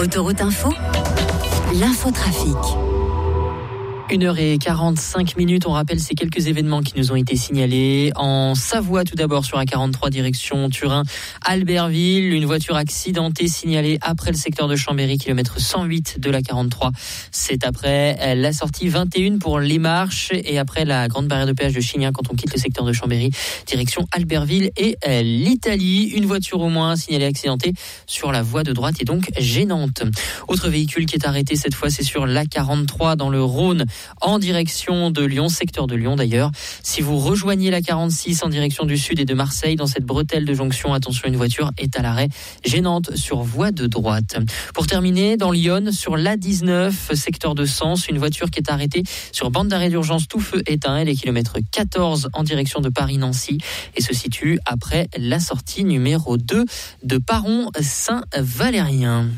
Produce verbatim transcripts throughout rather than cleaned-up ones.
Autoroute Info, l'infotrafic. une heure quarante-cinq minutes, on rappelle ces quelques événements qui nous ont été signalés. En Savoie, tout d'abord, sur A quarante-trois, direction Turin-Albertville. Une voiture accidentée signalée après le secteur de Chambéry, kilomètre cent huit de la quarante-trois. C'est après la sortie vingt et un pour les Marches et après la grande barrière de péage de Chignac quand on quitte le secteur de Chambéry, direction Albertville et l'Italie. Une voiture au moins signalée accidentée sur la voie de droite et donc gênante. Autre véhicule qui est arrêté cette fois, c'est sur l'A quarante-trois dans le Rhône, en direction de Lyon, secteur de Lyon d'ailleurs. Si vous rejoignez la quarante-six en direction du sud et de Marseille, dans cette bretelle de jonction, attention, une voiture est à l'arrêt, gênante sur voie de droite. Pour terminer, dans Lyon, sur l'A dix-neuf, secteur de Sens, une voiture qui est arrêtée sur bande d'arrêt d'urgence tout feu éteint, elle est kilomètre quatorze en direction de Paris-Nancy et se situe après la sortie numéro deux de Paron-Saint-Valérien.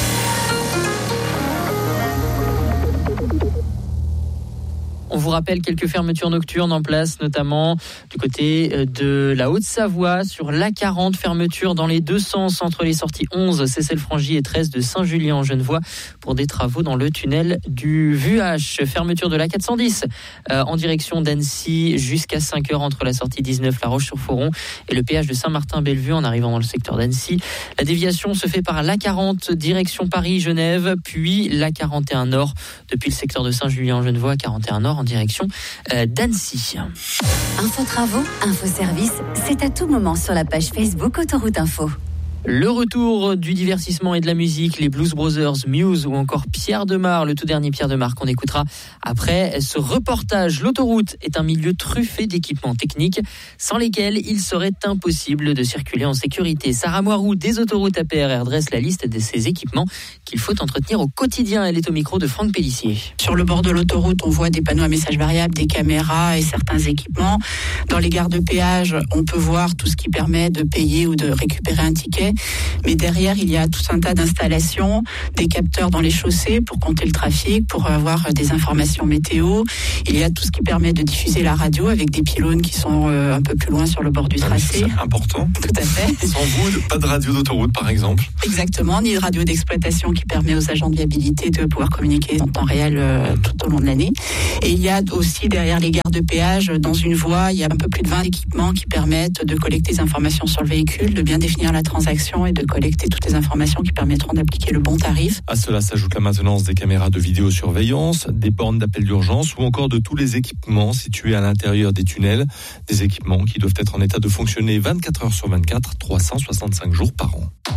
On vous rappelle quelques fermetures nocturnes en place, notamment du côté de la Haute-Savoie, sur l'A quarante, fermeture dans les deux sens entre les sorties onze, Cessel-Frangy et treize de Saint-Julien-en-Genevois pour des travaux dans le tunnel du Vuache. Fermeture de l'A quatre cent dix euh, en direction d'Annecy jusqu'à cinq heures entre la sortie dix-neuf, La Roche-sur-Foron, et le péage de Saint-Martin-Bellevue en arrivant dans le secteur d'Annecy. La déviation se fait par l'A quarante, direction Paris-Genève, puis l'A quarante et un Nord depuis le secteur de Saint-Julien-en-Genevois, quarante et un Nord en direction euh, d'Annecy. Info travaux, info service, c'est à tout moment sur la page Facebook Autoroute Info. Le retour du divertissement et de la musique, les Blues Brothers, Muse ou encore Pierre Demar, le tout dernier Pierre Demar qu'on écoutera après ce reportage. L'autoroute est un milieu truffé d'équipements techniques sans lesquels il serait impossible de circuler en sécurité. Sarah Moirou des autoroutes A P R R dresse la liste de ces équipements qu'il faut entretenir au quotidien. Elle est au micro de Franck Pellissier. Sur le bord de l'autoroute, on voit des panneaux à messages variables, des caméras et certains équipements. Dans les gares de péage, on peut voir tout ce qui permet de payer ou de récupérer un ticket. Mais derrière, il y a tout un tas d'installations, des capteurs dans les chaussées pour compter le trafic, pour avoir des informations météo. Il y a tout ce qui permet de diffuser la radio avec des pylônes qui sont euh, un peu plus loin sur le bord du tracé. C'est important. Tout à fait. Sans vous, pas de radio d'autoroute, par exemple. Exactement, ni de radio d'exploitation qui permet aux agents de viabilité de pouvoir communiquer en temps réel euh, tout au long de l'année. Et il y a aussi derrière les gares de péage, dans une voie, il y a un peu plus de vingt équipements qui permettent de collecter des informations sur le véhicule, de bien définir la transaction et de collecter toutes les informations qui permettront d'appliquer le bon tarif. À cela s'ajoute la maintenance des caméras de vidéosurveillance, des bornes d'appel d'urgence ou encore de tous les équipements situés à l'intérieur des tunnels. Des équipements qui doivent être en état de fonctionner vingt-quatre heures sur vingt-quatre, trois cent soixante-cinq jours par an.